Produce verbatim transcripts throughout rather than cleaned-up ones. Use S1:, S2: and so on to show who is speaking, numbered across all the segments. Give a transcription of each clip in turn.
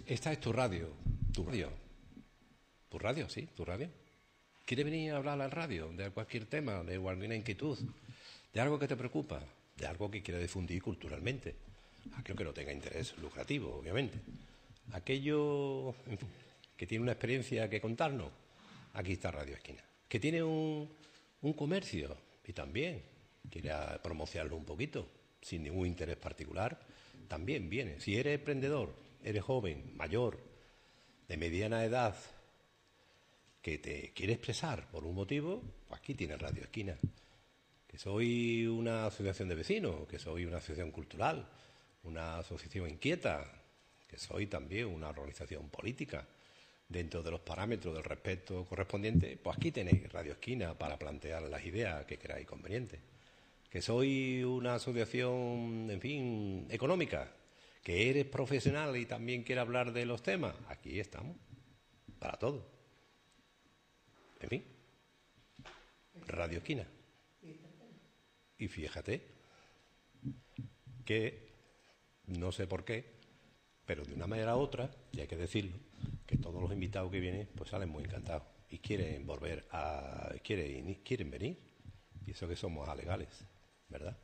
S1: Esta es tu radio, tu radio, tu radio, sí, tu radio. ¿Quieres venir a hablar al radio de cualquier tema, de alguna inquietud, de algo que te preocupa, de algo que quieras difundir culturalmente? Aquello que no tenga interés lucrativo, obviamente. Aquello, en fin, que tiene una experiencia que contarnos, aquí está Radio Esquina. Que tiene un, un comercio y también quiere promocionarlo un poquito, sin ningún interés particular, también viene. Si eres emprendedor, eres joven, mayor, de mediana edad, que te quiere expresar por un motivo, pues aquí tienes Radio Esquina. Que soy una asociación de vecinos, que soy una asociación cultural, una asociación inquieta, que soy también una organización política, dentro de los parámetros del respeto correspondiente, pues aquí tenéis Radio Esquina para plantear las ideas que queráis convenientes. Que soy una asociación, en fin, económica, que eres profesional y también quieres hablar de los temas, aquí estamos, para todo. En fin, Radio Esquina. Y fíjate que, no sé por qué, pero de una manera u otra, y hay que decirlo, que todos los invitados que vienen pues salen muy encantados y quieren volver a... quieren, quieren venir, y eso que somos alegales, ¿verdad?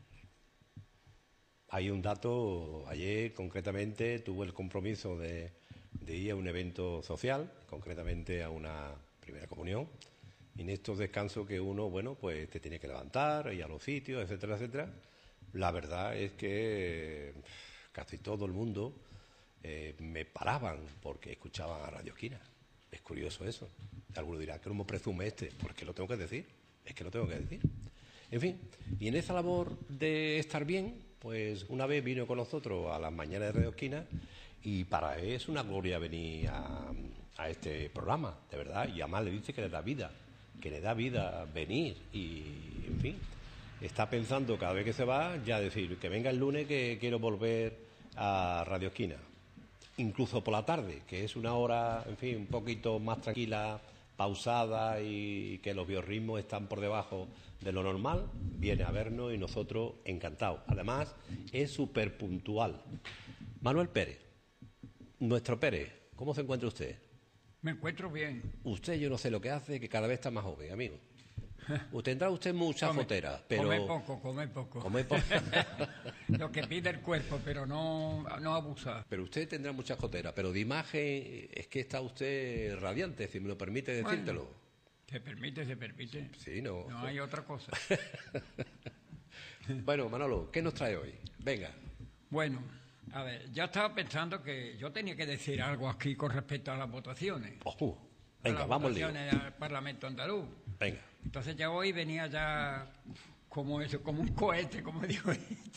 S1: Hay un dato, ayer concretamente tuve el compromiso de, de ir a un evento social, concretamente a una primera comunión, y en estos descansos que uno, bueno, pues te tiene que levantar, ir a los sitios, etcétera, etcétera. La verdad es que casi todo el mundo eh, me paraban porque escuchaban a Radio Esquina. Es curioso eso. Alguno dirá, ¿cómo presume este? Pues que lo tengo que decir, es que lo tengo que decir. En fin, y en esa labor de estar bien, pues una vez vino con nosotros a las mañanas de Radio Esquina y para él es una gloria venir a, a este programa, de verdad, y además le dice que le da vida, que le da vida venir y, en fin, está pensando cada vez que se va ya decir que venga el lunes que quiero volver a Radio Esquina, incluso por la tarde, que es una hora, en fin, un poquito más tranquila, pausada y que los biorritmos están por debajo de lo normal, viene a vernos y nosotros encantados. Además, es súper puntual. Manuel Pérez, nuestro Pérez, ¿cómo se encuentra usted?
S2: Me encuentro bien.
S1: Usted, yo no sé lo que hace, que cada vez está más joven, amigo. Usted tendrá usted muchas
S2: come,
S1: foteras, pero...
S2: Come poco, come poco.
S1: Come poco.
S2: Lo que pide el cuerpo, pero no, no abusar.
S1: Pero usted tendrá muchas joteras, pero de imagen es que está usted radiante, si me lo permite decírtelo.
S2: Bueno, se permite, se permite.
S1: Sí, no.
S2: No hay otra cosa.
S1: Bueno, Manolo, ¿qué nos trae hoy? Venga.
S2: Bueno, a ver, yo estaba pensando que yo tenía que decir algo aquí con respecto a las votaciones.
S1: Oh, venga,
S2: las
S1: vamos al lío.
S2: votaciones al Parlamento andaluz.
S1: Venga.
S2: Entonces ya hoy venía ya como eso, como un cohete, como digo.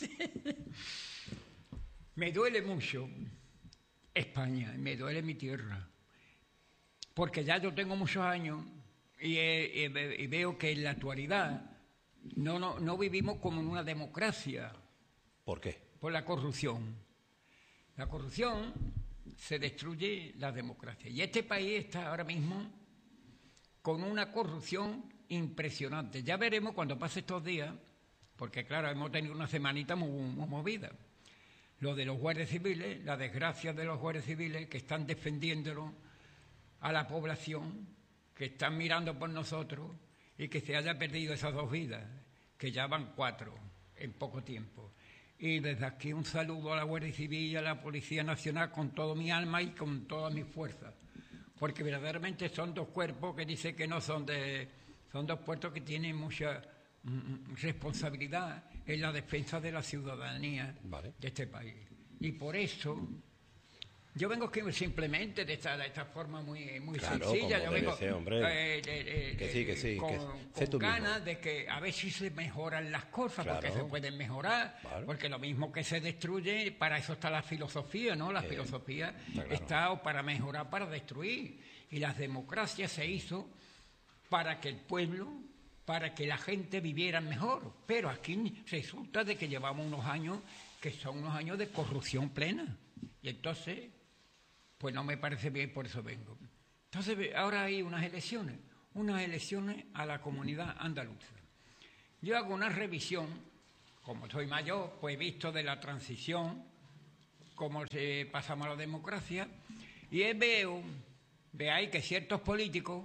S2: Me duele mucho España, me duele mi tierra, porque ya yo tengo muchos años y, eh, y veo que en la actualidad no, no, no vivimos como en una democracia.
S1: ¿Por qué?
S2: Por la corrupción. La corrupción se destruye la democracia. Y este país está ahora mismo con una corrupción impresionante. Ya veremos cuando pase estos días, porque claro, hemos tenido una semanita muy, muy movida. Lo de los guardias civiles, la desgracia de los guardias civiles que están defendiéndolo a la población, que están mirando por nosotros y que se haya perdido esas dos vidas, que ya van cuatro en poco tiempo. Y desde aquí un saludo a la Guardia Civil y a la Policía Nacional con todo mi alma y con todas mis fuerzas. Porque verdaderamente son dos cuerpos que dicen que no son de... Son dos cuerpos que tienen mucha mm, responsabilidad en la defensa de la ciudadanía vale. de este país. Y por eso... Yo vengo aquí simplemente de esta, de esta forma muy, muy
S1: claro,
S2: sencilla.
S1: Como
S2: Yo vengo
S1: ser, hombre.
S2: Eh, eh, eh,
S1: que sí, que sí.
S2: Con,
S1: que
S2: con ganas mismo. de que a ver si se mejoran las cosas, claro. porque se pueden mejorar, claro. porque lo mismo que se destruye, para eso está la filosofía, ¿no? La eh, filosofía está, claro. está para mejorar, para destruir. Y la democracia se hizo para que el pueblo, para que la gente viviera mejor. Pero aquí resulta de que llevamos unos años que son unos años de corrupción plena. Y entonces... pues no me parece bien, por eso vengo. Entonces, ahora hay unas elecciones, unas elecciones a la comunidad andaluza. Yo hago una revisión, como soy mayor, pues he visto de la transición cómo se pasamos a la democracia, y veo, veáis que ciertos políticos,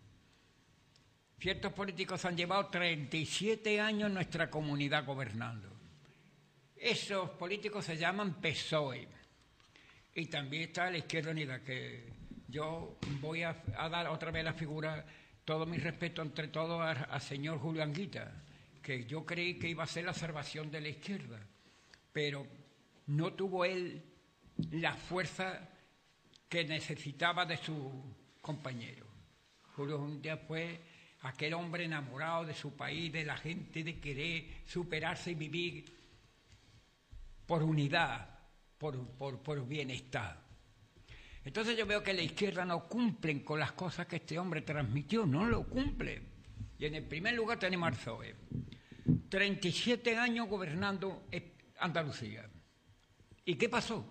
S2: ciertos políticos han llevado treinta y siete años nuestra comunidad gobernando. Esos políticos se llaman P S O E. Y también está la Izquierda Unida, que yo voy a, a dar otra vez la figura, todo mi respeto entre todos al señor Julio Anguita, que yo creí que iba a ser la salvación de la izquierda, pero no tuvo él la fuerza que necesitaba de sus compañeros. Julio Anguita fue aquel hombre enamorado de su país, de la gente, de querer superarse y vivir por unidad, por, por, por bienestar. Entonces yo veo que la izquierda no cumplen con las cosas que este hombre transmitió, no lo cumple. Y en el primer lugar tenemos al P S O E. treinta y siete años gobernando Andalucía. ¿Y qué pasó?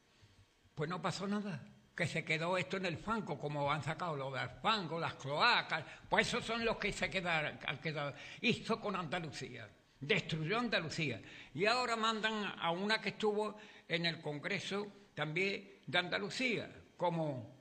S2: Pues no pasó nada. Que se quedó esto en el fango, como han sacado lo del fango, las cloacas, pues esos son los que se quedaron, han quedado. Hizo con Andalucía, destruyó Andalucía. Y ahora mandan a una que estuvo en el Congreso también de Andalucía, como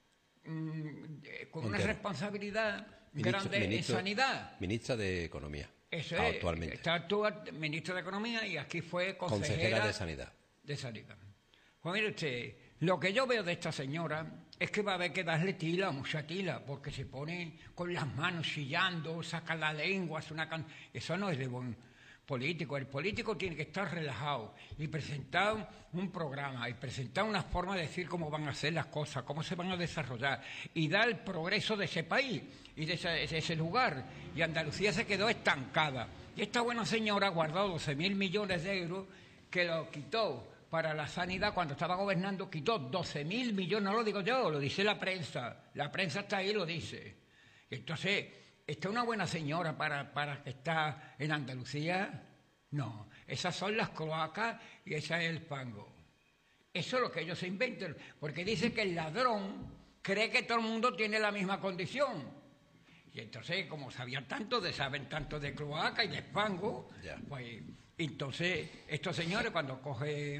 S2: mmm, con una responsabilidad
S1: ministro,
S2: grande
S1: ministro,
S2: en sanidad.
S1: Ministra de Economía.
S2: Eso es,
S1: actualmente.
S2: Está actual ministra de Economía y aquí fue consejera,
S1: consejera de Sanidad.
S2: De Sanidad. Pues mire usted, lo que yo veo de esta señora es que va a haber que darle tila, mucha tila, porque se pone con las manos chillando, saca la lengua, hace una can... Eso no es de buen político. El político tiene que estar relajado y presentar un programa y presentar una forma de decir cómo van a ser las cosas, cómo se van a desarrollar y dar el progreso de ese país y de ese, de ese lugar. Y Andalucía se quedó estancada. Y esta buena señora guardó doce mil millones de euros que lo quitó para la sanidad cuando estaba gobernando, quitó doce mil millones, no lo digo yo, lo dice la prensa. La prensa está ahí y lo dice. Y entonces, ¿está una buena señora para, para que está en Andalucía? No, esas son las cloacas y ese es el fango. Eso es lo que ellos se inventan, porque dicen que el ladrón cree que todo el mundo tiene la misma condición. Y entonces, como sabían tanto, de, saben tanto de cloaca y de fango, yeah. pues entonces estos señores cuando coge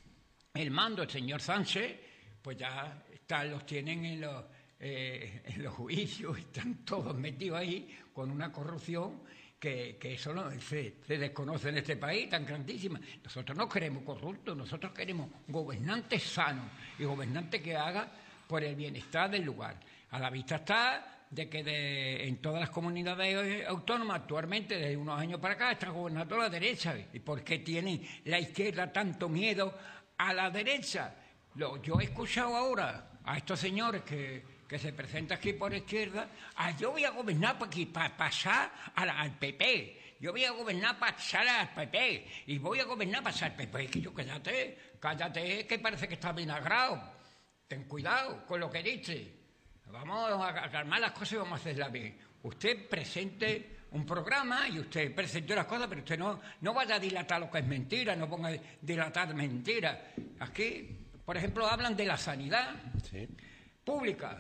S2: el mando, el señor Sánchez, pues ya están, los tienen en los... Eh, en los juicios, están todos metidos ahí con una corrupción que, que eso no se, se desconoce en este país tan grandísima. Nosotros no queremos corruptos, nosotros queremos gobernantes sanos y gobernantes que hagan por el bienestar del lugar. A la vista está de que de, en todas las comunidades autónomas actualmente desde unos años para acá está gobernando la derecha. ¿Y por qué tiene la izquierda tanto miedo a la derecha? Lo, yo he escuchado ahora a estos señores que que se presenta aquí por izquierda, ah, yo voy a gobernar para aquí, para pasar al, al P P, yo voy a gobernar para pasar al P P, y voy a gobernar para pasar al P P, que yo cállate, cállate, que parece que está vinagrado, ten cuidado con lo que dice, vamos a calmar las cosas y vamos a hacerlas bien. Usted presente un programa y usted presente las cosas, pero usted no, no vaya a dilatar lo que es mentira, no ponga a dilatar mentiras. Aquí, por ejemplo, hablan de la sanidad sí. pública.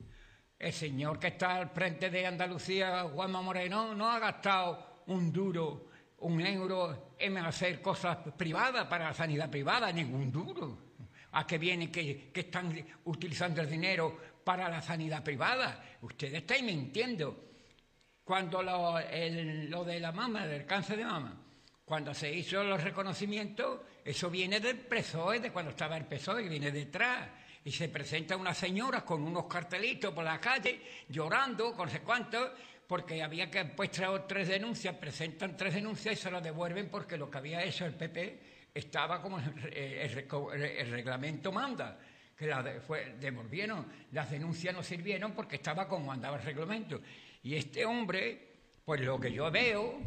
S2: El señor que está al frente de Andalucía, Juanma Moreno, no ha gastado un duro, un euro en hacer cosas privadas para la sanidad privada, ningún duro. ¿A qué viene que, que están utilizando el dinero para la sanidad privada? Ustedes están mintiendo. Cuando lo, el, lo de la mama, del cáncer de mama, cuando se hizo los reconocimientos, eso viene del P S O E, de cuando estaba el P S O E, que viene detrás. Y se presenta una señora con unos cartelitos por la calle, llorando, con no sé cuánto, porque había que puesto tres denuncias, presentan tres denuncias y se las devuelven porque lo que había hecho el P P estaba como el, el, el, el reglamento manda, que la de, fue, devolvieron, las denuncias no sirvieron porque estaba como andaba el reglamento. Y este hombre, pues lo que yo veo,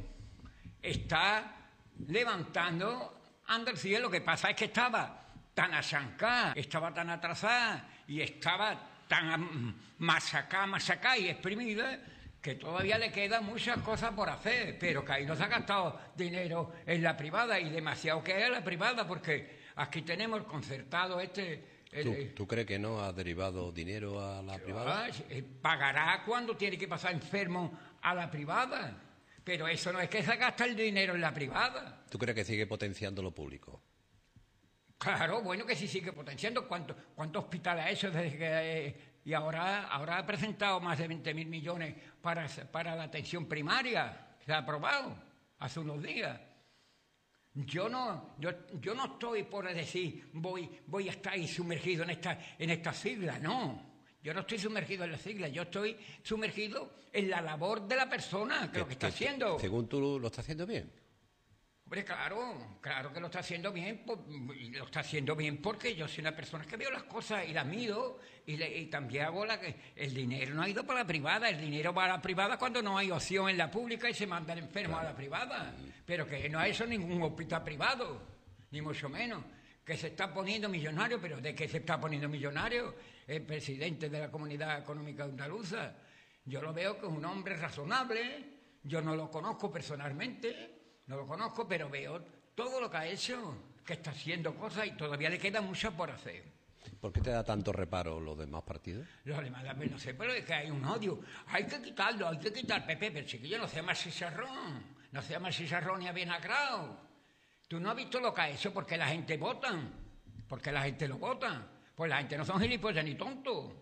S2: está levantando Andalucía. Lo que pasa es que estaba tan achancada, estaba tan atrasada y estaba tan masacada, masacada y exprimida que todavía le quedan muchas cosas por hacer, pero que ahí no se ha gastado dinero en la privada y demasiado que es la privada, porque aquí tenemos el concertado este... El,
S1: ¿Tú, ¿Tú crees que no ha derivado dinero a la privada?
S2: Pagará cuando tiene que pasar enfermo a la privada, pero eso no es que se gasta el dinero en la privada.
S1: ¿Tú crees que sigue potenciando lo público?
S2: Claro, bueno, que sí sigue potenciando. ¿Cuántos cuántos hospitales ha hecho desde que... Eh, y ahora, ahora ha presentado más de veinte mil millones para, para la atención primaria. Se ha aprobado hace unos días. Yo no, yo, yo no estoy por decir voy, voy a estar ahí sumergido en esta, en esta sigla, no. Yo no estoy sumergido en la sigla, yo estoy sumergido en la labor de la persona, que, que lo que está que, haciendo.
S1: Según tú lo está haciendo bien.
S2: Hombre, claro, claro que lo está haciendo bien, por, lo está haciendo bien porque yo soy una persona que veo las cosas y las mido y, le, y también hago la que... El dinero no ha ido para la privada, el dinero va a la privada cuando no hay opción en la pública y se manda el enfermo claro. a la privada, pero que no ha hecho ningún hospital privado, ni mucho menos, que se está poniendo millonario, pero ¿de qué se está poniendo millonario? El presidente de la Comunidad Económica Andaluza. Yo lo veo que es un hombre razonable, yo no lo conozco personalmente, no lo conozco, pero veo todo lo que ha hecho, que está haciendo cosas y todavía le queda mucho por hacer.
S1: ¿Por qué te da tanto reparo los demás partidos?
S2: Los demás, no sé, pero es que hay un odio. Hay que quitarlo, hay que quitar Pepe, pero chiquillo, no se llama chicharrón, no se llama chicharrón ni avinagrado. Tú no has visto lo que ha hecho porque la gente vota, porque la gente lo vota. Pues la gente no son gilipollas ni tontos.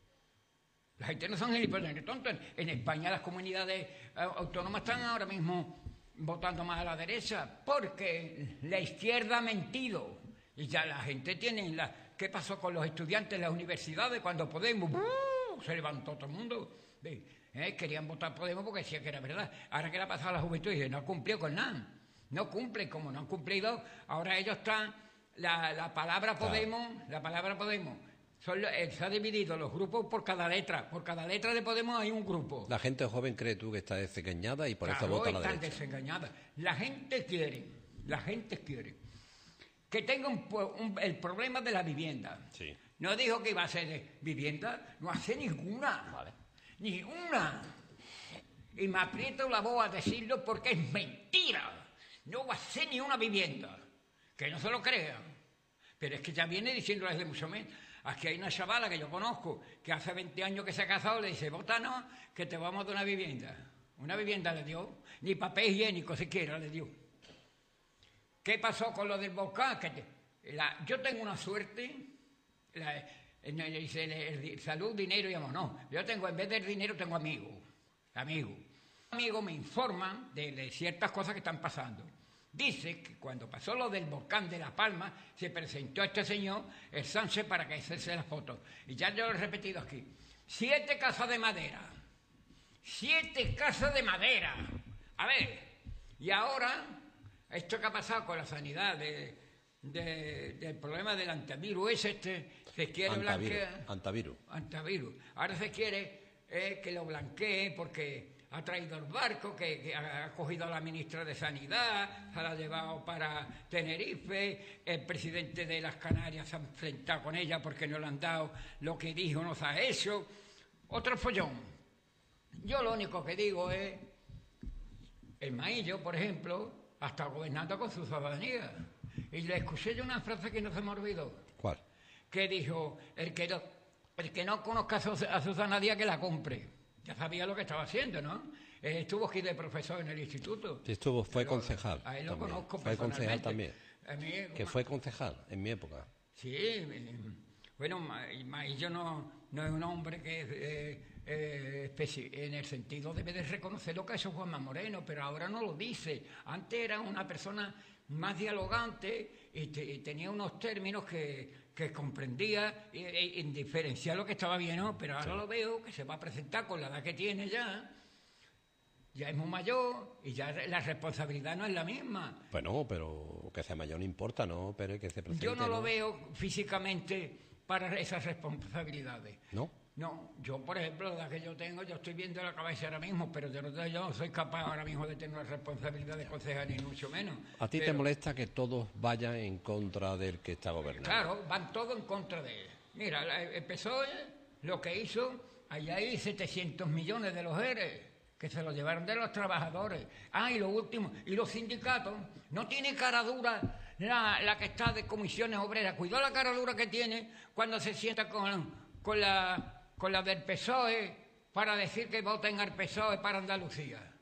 S2: La gente no son gilipollas ni tontos. En España las comunidades autónomas están ahora mismo votando más a la derecha, porque la izquierda ha mentido. Y ya la gente tiene... La... ¿Qué pasó con los estudiantes en las universidades cuando Podemos? ¡Uh! Se levantó todo el mundo. ¿Eh? Querían votar Podemos porque decía que era verdad. Ahora que le ha pasado a la juventud, y dice, no ha cumplido con nada. No cumple, como no han cumplido, ahora ellos están... La, la palabra Podemos, claro. la palabra Podemos... Son, eh, se ha dividido los grupos por cada letra. Por cada letra de Podemos hay un grupo.
S1: La gente joven cree tú que está desengañada y por claro, eso vota a la derecha.
S2: Están desengañadas. La gente quiere, la gente quiere que tenga un, un, el problema de la vivienda.
S1: Sí.
S2: No dijo que iba a ser de vivienda, no hace ninguna.
S1: Vale.
S2: Ni una. Y me aprieto la voz a decirlo porque es mentira. No va a ser ni una vivienda. Que no se lo crean. Pero es que ya viene diciendo desde mucho menos. Aquí hay una chavala que yo conozco, que hace veinte años que se ha casado, le dice, votanos, que te vamos a dar una vivienda. Una vivienda le dio, ni papel higiénico siquiera le dio. ¿Qué pasó con lo del volcán? Que te, la, yo tengo una suerte, la, dice, el, el, el, salud, dinero y amor. No, yo tengo, en vez del dinero, tengo amigos. Amigos. Amigos me informan de, de ciertas cosas que están pasando. Dice que cuando pasó lo del volcán de La Palma, se presentó este señor, el Sánchez, para que hacerse las fotos. Y ya yo lo he repetido aquí. Siete casas de madera. Siete casas de madera. A ver, y ahora, esto que ha pasado con la sanidad, de, de, del problema del antivirus, es este, se quiere
S1: antavirus,
S2: blanquear.
S1: Antivirus.
S2: Antivirus. Ahora se quiere eh, que lo blanquee porque... ha traído el barco, que, que ha cogido a la ministra de Sanidad, se la ha llevado para Tenerife, el presidente de las Canarias se ha enfrentado con ella porque no le han dado lo que dijo, no se ha hecho. Otro follón. Yo lo único que digo es, el Maillo, por ejemplo, ha estado gobernando con su ciudadanía. Y le escuché yo una frase que no se me olvidó.
S1: ¿Cuál?
S2: Que dijo, el que no, el que no conozca a Susana Díaz que la compre. Ya sabía lo que estaba haciendo, ¿no? Eh, estuvo aquí de profesor en el instituto.
S1: Sí, estuvo, fue Pero concejal.
S2: A él lo
S1: también.
S2: conozco
S1: Fue concejal también.
S2: A mí,
S1: que una... fue concejal en mi época.
S2: Sí, bueno, Maillo no, no es un hombre que eh, eh, en el sentido debe de reconocer lo que ha hecho Juanma Moreno, pero ahora no lo dice. Antes era una persona más dialogante y, te, y tenía unos términos que... que comprendía y, y, y diferenciar lo que estaba bien, ¿no? Pero ahora sí. Lo veo que se va a presentar con la edad que tiene ya, ya es muy mayor y ya la responsabilidad no es la misma.
S1: Bueno, pero que sea mayor no importa, ¿no? Pero que se presente,
S2: yo no,
S1: no
S2: lo veo físicamente para esas responsabilidades.
S1: ¿No?
S2: No, yo por ejemplo, la edad que yo tengo, yo estoy viendo la cabeza ahora mismo, pero yo no, yo no soy capaz ahora mismo de tener una responsabilidad de concejal, ni mucho menos.
S1: ¿A ti
S2: pero,
S1: te molesta que todos vayan en contra del que está gobernando?
S2: Claro, van todos en contra de él. Mira, el P S O E lo que hizo, allá hay setecientos millones de los E R E, que se los llevaron de los trabajadores. Ah, y lo último, y los sindicatos, no tiene cara dura la, la que está de comisiones obreras. Cuidado la cara dura que tiene cuando se sienta con, con la... con la del P S O E para decir que voten al P S O E para Andalucía.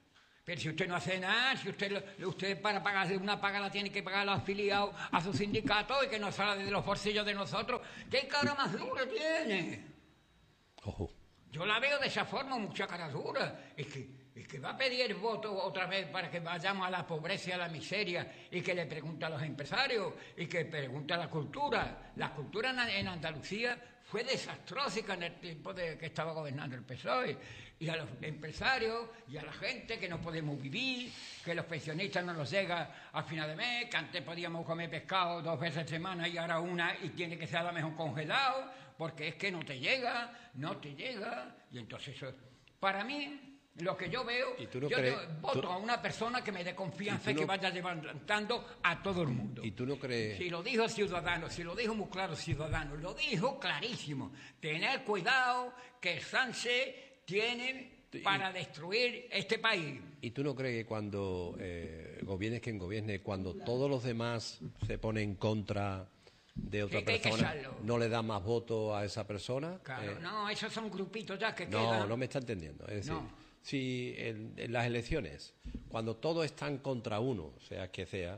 S2: Pero si usted no hace nada, si usted usted para pagarle una paga la tiene que pagar a los afiliados a su sindicato y que no sale de los bolsillos de nosotros, ¿qué cara más dura tiene?
S1: Ojo.
S2: Yo la veo de esa forma, mucha cara dura. Es que, es que va a pedir el voto otra vez para que vayamos a la pobreza y a la miseria y que le pregunte a los empresarios y que pregunte a la cultura. La cultura en, en Andalucía fue desastrosa en el tiempo de que estaba gobernando el P S O E. Y a los empresarios y a la gente que no podemos vivir, que los pensionistas no nos llega a final de mes, que antes podíamos comer pescado dos veces a semana y ahora una y tiene que ser a lo mejor congelado, porque es que no te llega, no te llega. Y entonces, eso, para mí, lo que yo veo,
S1: ¿Y tú no
S2: yo,
S1: crees,
S2: yo voto
S1: tú,
S2: a una persona que me dé confianza y,
S1: y
S2: que
S1: no,
S2: vaya levantando a todo el mundo.
S1: ¿Y tú no crees?
S2: Si lo dijo Ciudadanos, si lo dijo muy claro Ciudadanos, lo dijo clarísimo. Tener cuidado que Sánchez tiene para y, destruir este país.
S1: ¿Y tú no crees que cuando eh, gobiernes quien gobierne, cuando todos los demás se ponen en contra de otra
S2: que,
S1: persona,
S2: que
S1: no le da más votos a esa persona?
S2: Claro,
S1: eh,
S2: no, esos son grupitos ya que
S1: no,
S2: quedan.
S1: No, no me está entendiendo. Es decir,
S2: no.
S1: si en, en las elecciones, cuando todos están contra uno, sea que sea,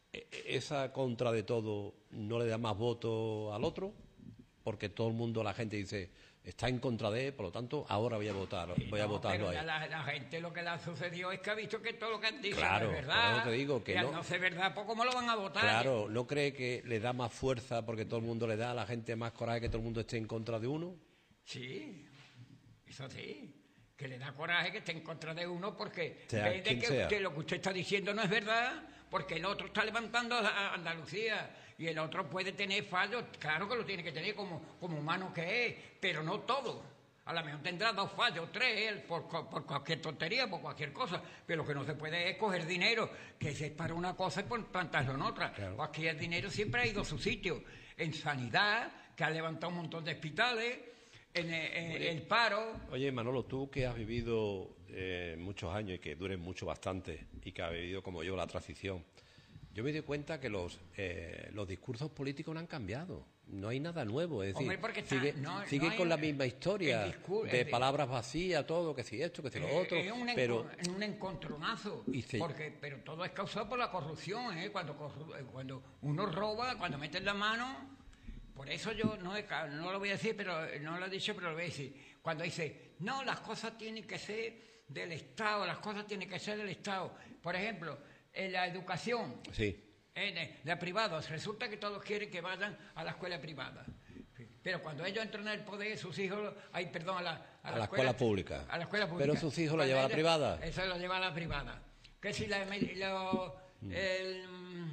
S1: esa contra de todo no le da más votos al otro, porque todo el mundo, la gente dice, está en contra de él, por lo tanto, ahora voy a votar, voy
S2: no,
S1: a votarlo
S2: pero
S1: a él.
S2: La, la gente lo que le ha sucedido es que ha visto que todo lo que han dicho
S1: claro,
S2: no es verdad.
S1: Claro, te digo que
S2: y al
S1: no,
S2: no ser verdad, pues ¿cómo lo van a votar?
S1: Claro, ¿no cree que le da más fuerza porque todo el mundo le da a la gente más coraje que todo el mundo esté en contra de uno?
S2: Sí, eso sí. Que le da coraje que esté en contra de uno porque
S1: sea,
S2: ve de que
S1: sea.
S2: Usted, lo que usted está diciendo no es verdad, porque el otro está levantando a Andalucía y el otro puede tener fallos, claro que lo tiene que tener como, como humano que es, pero no todo. A lo mejor tendrá dos fallos, tres, él, por, por cualquier tontería, por cualquier cosa, pero lo que no se puede es coger dinero, que es para una cosa y plantarlo en otra.
S1: Claro.
S2: Aquí el dinero siempre ha ido a su sitio, en sanidad, que ha levantado un montón de hospitales, en el, en el paro.
S1: Oye, Manolo, tú que has vivido eh, muchos años y que duren mucho bastante y que has vivido como yo la transición, yo me doy cuenta que los eh, los discursos políticos no han cambiado. No hay nada nuevo, es decir,
S2: Hombre, está,
S1: sigue,
S2: no,
S1: sigue
S2: no
S1: con
S2: hay,
S1: la misma historia
S2: discur-
S1: de
S2: el,
S1: palabras vacías, todo, que si esto, que si lo otro,
S2: es un
S1: pero
S2: un encontronazo,
S1: se,
S2: porque pero todo es causado por la corrupción, ¿eh? Cuando cuando uno roba, cuando meten la mano. Por eso yo no, he, no lo voy a decir, pero no lo he dicho, pero lo voy a decir. Cuando dice, no, las cosas tienen que ser del Estado, las cosas tienen que ser del Estado. Por ejemplo, en la educación,
S1: sí.
S2: en la privada, resulta que todos quieren que vayan a la escuela privada. Pero cuando ellos entran en el poder, sus hijos, ay, perdón, a la, a
S1: a
S2: la,
S1: la
S2: escuela,
S1: escuela pública.
S2: A la escuela pública.
S1: Pero sus hijos lo
S2: cuando
S1: llevan a la
S2: ellos,
S1: privada.
S2: Eso lo lleva a la privada. Que si la, lo, mm. el,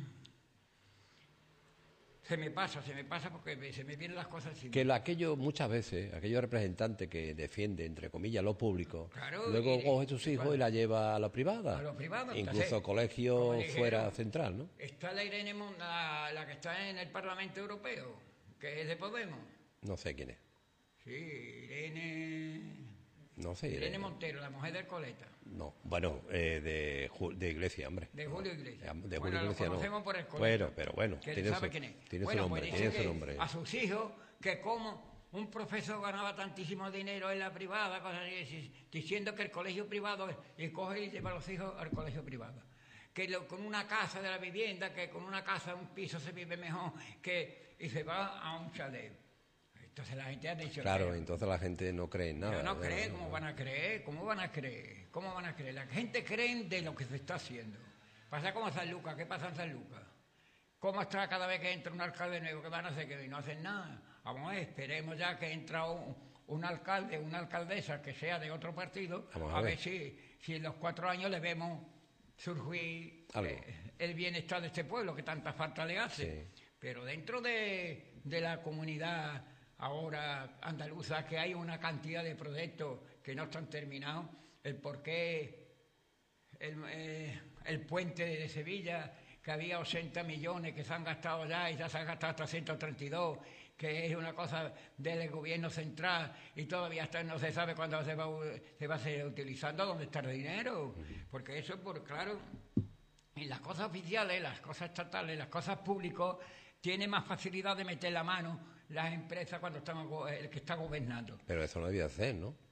S2: Se me pasa, se me pasa porque se me vienen las cosas así.
S1: Que aquello, muchas veces, aquellos representantes que defienden, entre comillas, lo público,
S2: claro,
S1: luego
S2: y,
S1: coge sus hijos y, y la lleva a lo privado.
S2: A lo privado.
S1: Incluso
S2: Entonces,
S1: colegio
S2: dijeron,
S1: fuera central, ¿no?
S2: Está la Irene Mon, la, la que está en el Parlamento Europeo, que es de Podemos.
S1: No sé quién es.
S2: Sí, Irene...
S1: No sé.
S2: Irene Montero, la mujer del Coleta.
S1: No, bueno, eh, de, de Iglesia, hombre.
S2: De Julio Iglesias.
S1: De Julio
S2: bueno,
S1: Iglesias
S2: lo conocemos
S1: no.
S2: por el Coleta.
S1: Bueno, pero bueno, tiene,
S2: sabe
S1: su,
S2: quién es.
S1: tiene
S2: bueno,
S1: su nombre,
S2: pues
S1: tiene su nombre.
S2: A sus hijos, que como un profesor ganaba tantísimo dinero en la privada, cosas así, diciendo que el colegio privado, y coge y lleva a los hijos al colegio privado. Que lo, con una casa de la vivienda, que con una casa, un piso se vive mejor, que y se va a un chalet. Entonces la gente ha dicho...
S1: Claro,
S2: que,
S1: entonces la gente no cree en nada.
S2: No, no
S1: ¿no?
S2: cree, ¿cómo van a creer? ¿Cómo van a creer? ¿Cómo van a creer? La gente cree de lo que se está haciendo. Pasa como en San Lucas, ¿qué pasa en San Lucas? ¿Cómo está cada vez que entra un alcalde nuevo? ¿Qué van a hacer? Que no hacen nada. Vamos a ver, esperemos ya que entra un, un alcalde, una alcaldesa que sea de otro partido, Vamos a, a ver, ver si, si en los cuatro años le vemos surgir eh, el bienestar de este pueblo que tanta falta le hace. Sí. Pero dentro de, de la comunidad ahora andaluza, que hay una cantidad de proyectos que no están terminados, el por qué el, eh, el puente de Sevilla, que había ochenta millones que se han gastado ya y ya se han gastado hasta ciento treinta y dos, que es una cosa del gobierno central y todavía hasta no se sabe cuándo se va, se va a seguir utilizando, dónde está el dinero, porque eso, por claro, en las cosas oficiales, las cosas estatales, las cosas públicas, tiene más facilidad de meter la mano las empresas cuando están el que está gobernando.
S1: Pero eso no debía hacer, ¿no?
S2: ¿Cómo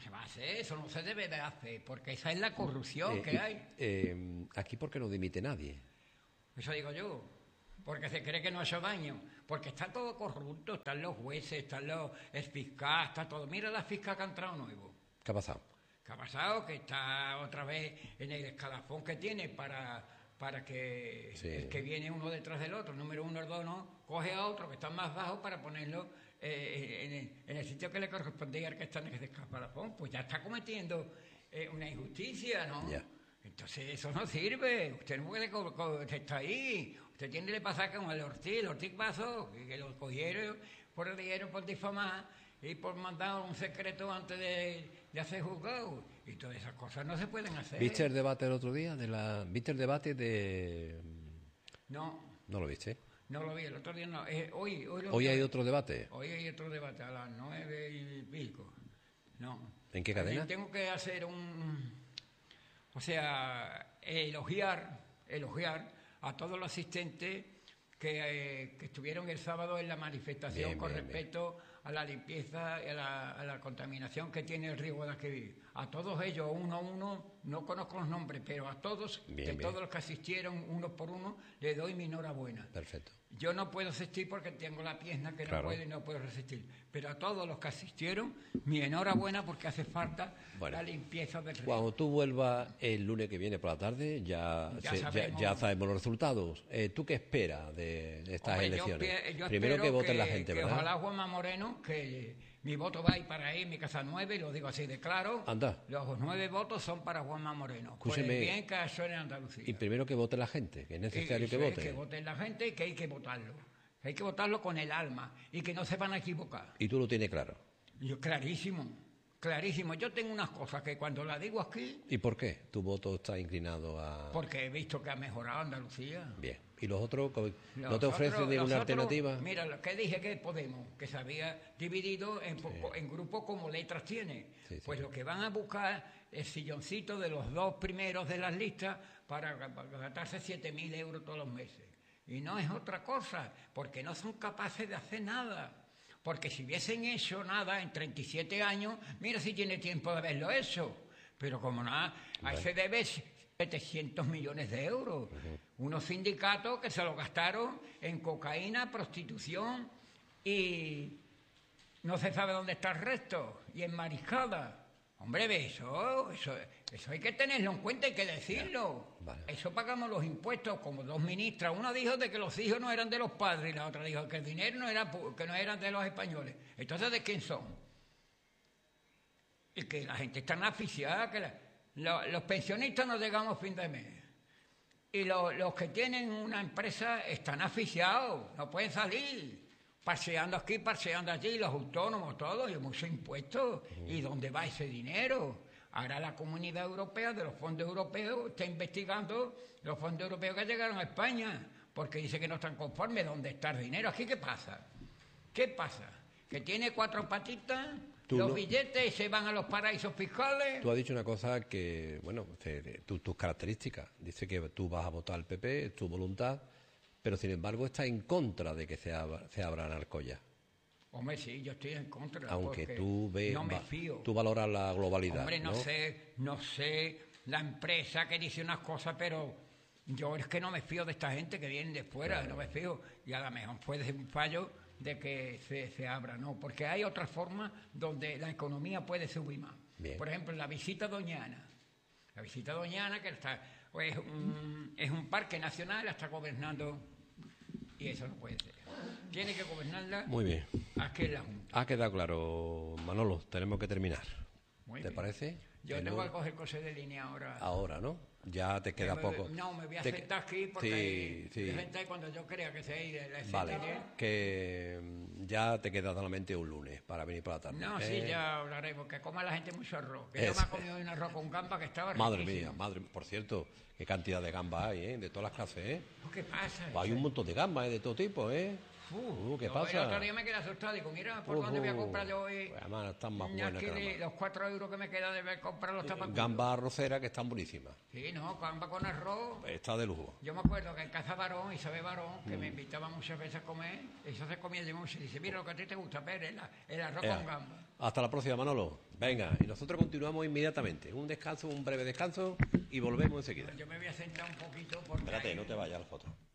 S2: se va a hacer? Eso no se debe de hacer, porque esa es la corrupción
S1: Eh,
S2: que hay.
S1: eh, aquí, ¿por qué no dimite nadie?
S2: Eso digo yo, porque se cree que no ha hecho daño, porque está todo corrupto, están los jueces, están los el fiscal, está todo. Mira la fiscal que ha entrado nuevo.
S1: ¿Qué ha pasado?
S2: ¿Qué ha pasado? Que está otra vez en el escalafón que tiene para, para que
S1: Sí.
S2: el que viene uno detrás del otro, número uno, el dos, no, coge a otro que está más bajo para ponerlo eh, en, el, en el sitio que le correspondía al que está en el escalafón. Pues ya está cometiendo eh, una injusticia, ¿no?
S1: Ya.
S2: Entonces eso no sirve, usted no puede, co- co- usted está ahí, usted tiene que le pasar como el Ortiz, el Ortiz pasó, que, que lo cogieron por el dinero, por difamar y por mandar un secreto antes de, de hacer juzgado, y todas esas cosas no se pueden hacer.
S1: ¿Viste el debate el otro día? De la... ¿Viste el debate de...?
S2: No,
S1: ¿No lo viste?
S2: no lo vi, el otro día no, eh, hoy, hoy lo
S1: Hoy
S2: vi.
S1: hay otro debate.
S2: Hoy hay otro debate a las nueve y pico, no.
S1: ¿En qué cadena?
S2: Ahí tengo que hacer un... O sea, elogiar, elogiar a todos los asistentes que, eh, que estuvieron el sábado en la manifestación
S1: Bien,
S2: con
S1: bien,
S2: respecto a la limpieza y a la, a la contaminación que tiene el río Guadalquivir. A todos ellos, uno a uno, no conozco los nombres, pero a todos,
S1: Bien,
S2: de
S1: bien.
S2: todos los que asistieron, uno por uno, le doy mi enhorabuena.
S1: Perfecto.
S2: Yo no puedo asistir porque tengo la pierna que
S1: Claro.
S2: no puedo y no puedo resistir. Pero a todos los que asistieron, mi enhorabuena porque hace falta
S1: Bueno.
S2: la limpieza del río.
S1: Cuando tú vuelvas el lunes que viene por la tarde, ya,
S2: Ya
S1: se- ya,
S2: sabemos.
S1: ya sabemos los resultados. Eh, ¿Tú qué esperas de, de estas
S2: Hombre, yo
S1: elecciones?
S2: pie- yo
S1: Primero
S2: espero
S1: que vote la gente,
S2: que
S1: ¿verdad?
S2: Ojalá Juanma Moreno, que mi voto va a ir para ahí, mi casa nueve, y lo digo así de claro.
S1: Anda.
S2: Los nueve votos son para Juanma Moreno. Por
S1: Escúcheme.
S2: el bien que ha hecho en Andalucía.
S1: Y primero que vote la gente, que es necesario
S2: Y-
S1: que
S2: eso es,
S1: vote.
S2: que vote la gente y que hay que votarlo. Hay que votarlo con el alma y que no se van a equivocar.
S1: Y tú lo tienes claro.
S2: Yo, clarísimo, clarísimo. Yo tengo unas cosas que cuando las digo aquí,
S1: ¿Y por qué tu voto está inclinado a...?
S2: porque he visto que ha mejorado Andalucía.
S1: Bien. ¿Y los otros co- no
S2: Los
S1: te ofrecen
S2: otros-
S1: ninguna
S2: los otros,
S1: alternativa?
S2: Mira, lo que dije que Podemos, que se había dividido en, poco- en grupos como letras tiene.
S1: Sí, sí.
S2: Pues lo que van a buscar el silloncito de los dos primeros de las listas para, para gastarse siete mil euros todos los meses. Y no es otra cosa, porque no son capaces de hacer nada. Porque si hubiesen hecho nada en treinta y siete años, mira si tiene tiempo de haberlo hecho. Pero como nada, a ese debe setecientos millones de euros. Unos sindicatos que se lo gastaron en cocaína, prostitución y no se sabe dónde está el resto, y en mariscada. Hombre, eso, eso, eso hay que tenerlo en cuenta, hay que decirlo.
S1: Ya, vale.
S2: Eso pagamos los impuestos, como dos ministras. Una dijo de que los hijos no eran de los padres y la otra dijo que el dinero no era pu- que no eran de los españoles. Entonces, ¿de quién son? Y que la gente está asfixiada, que la- lo- los pensionistas no llegamos a fin de mes. Y lo- los que tienen una empresa están asfixiados, no pueden salir. Paseando aquí, paseando allí, los autónomos, todos, y muchos impuestos. ¿Y dónde va ese dinero? Ahora la Comunidad Europea, de los fondos europeos, está investigando los fondos europeos que llegaron a España, porque dice que no están conformes. ¿Dónde está el dinero? ¿Aquí qué pasa? ¿Qué pasa? ¿Que tiene cuatro patitas,
S1: Tú
S2: los
S1: no-
S2: billetes y se van a los paraísos fiscales?
S1: Tú has dicho una cosa que, bueno, de- de- tu- tus características. Dice que tú vas a votar al P P, es tu voluntad, pero sin embargo está en contra de que se, abra, se abran Alcoya.
S2: Hombre, sí, yo estoy en contra.
S1: Aunque
S2: porque
S1: tú ves,
S2: no me
S1: va-
S2: fío.
S1: tú valoras la globalidad.
S2: Hombre, no,
S1: ¿no?
S2: sé, no sé la empresa que dice unas cosas, pero yo es que no me fío de esta gente que viene de fuera, no me fío. Y a lo mejor puede ser un fallo de que se, se abra, ¿no? Porque hay otras formas donde la economía puede subir más.
S1: Bien.
S2: Por ejemplo, la visita a Doñana. La visita a Doñana, que está, pues, un- es un parque nacional, la está gobernando, y eso no puede ser. Tiene que gobernarla
S1: Muy bien.
S2: aquí en la Junta.
S1: Ha quedado claro, Manolo, tenemos que terminar.
S2: Muy
S1: ¿Te
S2: bien.
S1: parece?
S2: Yo
S1: Que
S2: tengo
S1: no-
S2: que coger cosas de línea ahora.
S1: Ahora, ¿no? Ya te queda
S2: Me-
S1: poco.
S2: No, me voy a
S1: Te-
S2: sentar aquí porque
S1: Sí,
S2: hay-
S1: sí.
S2: voy a sentar cuando yo crea que se ha ido. la
S1: Vale,
S2: sentaré.
S1: que mm, ya te queda solamente un lunes para venir por la tarde.
S2: No,
S1: ¿eh?
S2: sí, ya hablaré, porque coma la gente mucho arroz. Que yo
S1: Eso.
S2: me he comido un arroz con gamba que estaba
S1: Madre
S2: riquísimo.
S1: mía, madre por cierto, qué cantidad de gambas hay, ¿eh? De todas las clases, ¿eh?
S2: ¿Qué pasa?
S1: Hay un montón de gambas, ¿eh? De todo tipo, ¿eh?
S2: Uh,
S1: Uh, ¿qué
S2: yo
S1: pasa?
S2: El otro día me quedé asustado. Digo, mira, ¿por
S1: Uh,
S2: dónde voy a
S1: uh.
S2: comprar yo hoy?
S1: Pues, hermano, están más
S2: Ya
S1: buenas que
S2: que
S1: la
S2: de
S1: mar.
S2: los cuatro euros que me queda de haber comprado los tapaculos.
S1: Gambas arroceras que están buenísimas.
S2: Sí, no, gamba con arroz.
S1: Está de lujo.
S2: Yo me acuerdo que en Casa Barón, Isabel Barón, que me invitaba muchas veces a comer, eso se comía yo mucho. Y dice, mira, lo que a ti te gusta, Pérez, el, el arroz
S1: Ea.
S2: con gamba.
S1: Hasta la próxima, Manolo. Venga, y nosotros continuamos inmediatamente. Un descanso, un breve descanso y volvemos enseguida.
S2: Yo me voy a sentar un poquito porque...
S1: Espérate,
S2: hay-
S1: no te vayas a la foto.